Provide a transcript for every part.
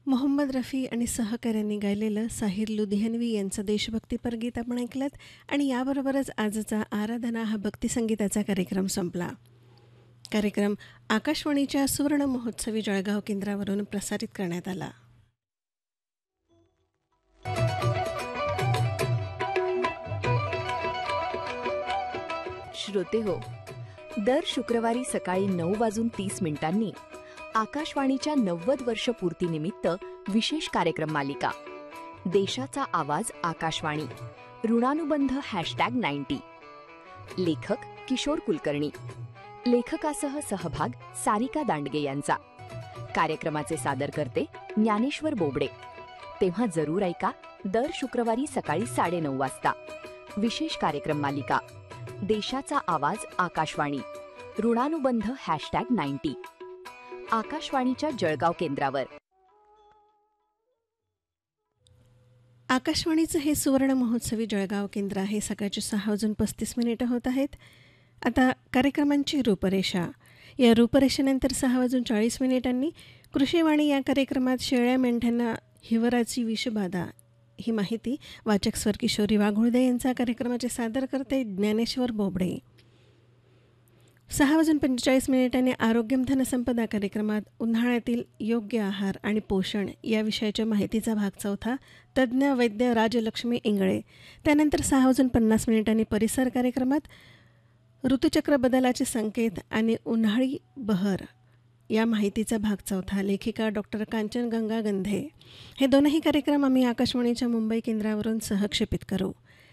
मोहम्मद रफी आणि सहकाऱ्यांनी गायलेलं साहिर लुधियानवी यांचं देशभक्तीपर गीत आपण ऐकलत आणि याबरोबरच आजचा आराधना हा भक्तिसंगीताचा कार्यक्रम संपला. कार्यक्रम आकाशवाणीच्या सुवर्ण महोत्सवी जळगाव केंद्रावरून प्रसारित करण्यात आला. श्रोते हो, दर शुक्रवारी सकाळी 9:30 आकाशवाणीच्या 90 वर्ष पूर्तीनिमित्त विशेष कार्यक्रम मालिका देशाचा आवाज आकाशवाणी ऋणानुबंध #90. लेखक किशोर कुलकर्णी, लेखकासह सहभाग सारिका दांडगे यांचा. कार्यक्रमाचे सादरकर्ते ज्ञानेश्वर बोबडे. तेव्हा जरूर ऐका दर शुक्रवारी सकाळी 9:30 वाजता विशेष कार्यक्रम मालिका देशाचा आवाज आकाशवाणी ऋणानुबंध #90 आकाशवाणीच्या जळगाव केंद्रावर. आकाशवाणीचं हे सुवर्ण महोत्सवी जळगाव केंद्र आहे. सकाळचे 6:35 होत आहेत. आता कार्यक्रमांची रूपरेषा. या रूपरेषेनंतर 6:40 कृषीवाणी या कार्यक्रमात शेळ्या मेंढ्यांना हिवराची विषबाधा ही माहिती वाचक स्वर किशोरी वाघुळदे यांचा. कार्यक्रमाचे सादर करते ज्ञानेश्वर बोबडे. 6:45 आरोग्यम धनसंपदा कार्यक्रमात उन्हाळ्यातील योग्य आहार आणि पोषण या विषयाच्या माहितीचा भाग 4 तज्ज्ञ वैद्य राजलक्ष्मी इंगळे. त्यानंतर 6:50 परिसर कार्यक्रमात ऋतुचक्र बदलाचे संकेत आणि उन्हाळी बहर या माहितीचा भाग 4 लेखिका डॉक्टर कांचन गंगा गंधे. हे दोनही कार्यक्रम आम्ही आकाशवाणीच्या मुंबई केंद्रावरून सहक्षेपित करू.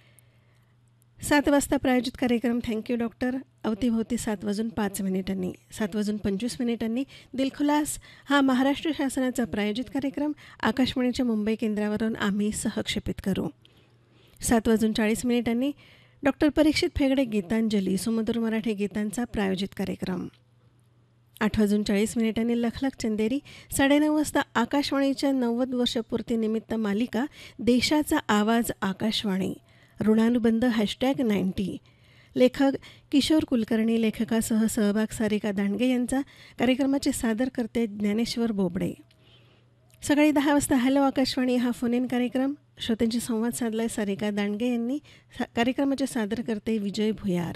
7 वाजता प्रायोजित कार्यक्रम थँक्यू डॉक्टर अवतीभोवती 7:05. 7:25 दिलखुलास हा महाराष्ट्र शासनाचा प्रायोजित कार्यक्रम आकाशवाणीच्या मुंबई केंद्रावरून आम्ही सहक्षेपित करू. 7:40 डॉक्टर परीक्षित फेगडे गीतांजली सुमधुर मराठी गीतांचा प्रायोजित कार्यक्रम. 8:40 लखलख चंदेरी. 9:30 वाजता आकाशवाणीच्या 90 वर्षपूर्तीनिमित्त मालिका देशाचा आवाज आकाशवाणी ऋणानुबंध #90 लेखक किशोर कुलकर्णी, लेखकासह सहभाग सारिका दांडगे यांचा. कार्यक्रमाचे सादर करते ज्ञानेश्वर बोबडे. सकाळी 10 वाजता हॅलो आकाशवाणी हा फोन इन कार्यक्रम. श्रोत्यांशी संवाद साधलाय सारिका दांडगे यांनी. कार्यक्रमाचे सादर करते विजय भुयार.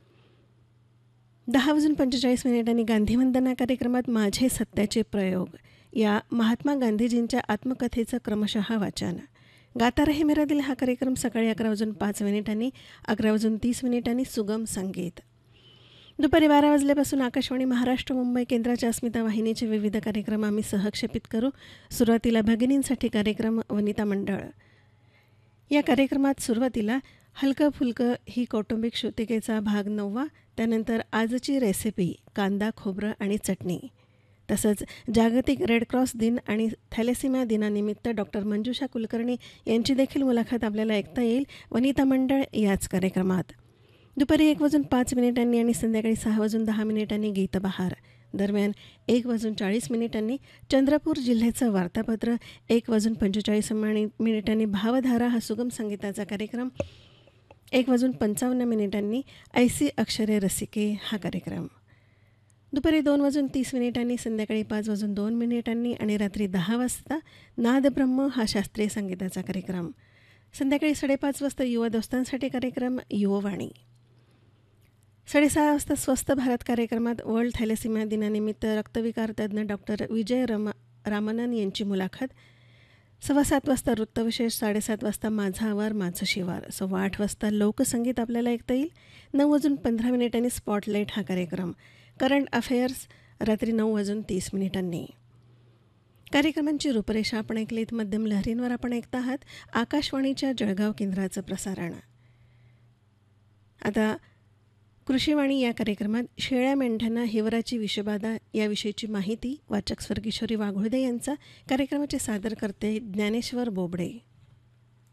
10:45 गांधीवंदना कार्यक्रमात माझे सत्याचे प्रयोग या महात्मा गांधीजींच्या आत्मकथेचं क्रमशः वाचन. गाता रहे मेरा दिल हा कार्यक्रम सकाळी 11:05 11:30 सुगम संगीत. दुपारी 12 वाजल्यापासून आकाशवाणी महाराष्ट्र मुंबई केंद्राच्या अस्मिता वाहिनीचे विविध कार्यक्रम आम्ही सहक्षेपित करू. सुरुवातीला भगिनींसाठी कार्यक्रम वनिता मंडळ. या कार्यक्रमात सुरुवातीला हलकं फुलकं ही कौटुंबिक श्रुतिकेचा भाग 9. त्यानंतर आजची रेसिपी कांदा खोबरं आणि चटणी. तसंच जागतिक रेड क्रॉस दिन आणि थॅलेसिमिया दिनानिमित्त डॉक्टर मंजुषा कुलकर्णी यांची देखील मुलाखत आपल्याला ऐकता येईल वनिता मंडळ याच कार्यक्रमात. दुपारी 1:05 आणि संध्याकाळी 6:10 गीतबहार. दरम्यान 1:40 चंद्रपूर जिल्ह्याचं वार्तापत्र. 1:45 भावधारा हा सुगम संगीताचा कार्यक्रम. 1:55 ऐसी अक्षरे रसिके हा कार्यक्रम. दुपारी 2:30 संध्याकाळी 5:02 आणि रात्री 10 वाजता नादब्रह्म हा शास्त्रीय संगीताचा कार्यक्रम. संध्याकाळी 5:30 वाजता युवा दोस्तांसाठी कार्यक्रम युववाणी. 6:30 वाजता स्वस्थ भारत कार्यक्रमात वर्ल्ड थॅलेसिमिया दिनानिमित्त रक्तविकार तज्ज्ञ डॉक्टर विजय रामनन यांची मुलाखत. 7:15 वाजता वृत्तविशेष. 7:30 वाजता माझा आवार माझं शिवार. 8:15 वाजता लोकसंगीत आपल्याला ऐकता येईल. 9:15 स्पॉटलाईट हा कार्यक्रम. करंट अफेअर्स रात्री 9:30. कार्यक्रमांची रूपरेषा आपण ऐकलीत. मध्यम लहरींवर आपण ऐकता आहात आकाशवाणीच्या जळगाव केंद्राचं प्रसारण. आता कृषीवाणी या कार्यक्रमात शेळ्या मेंढ्यांना हिवराची विषबाधा याविषयीची माहिती वाचक स्वर किशोरी वाघुळदे यांचा. कार्यक्रमाचे सादर करते ज्ञानेश्वर बोबडे.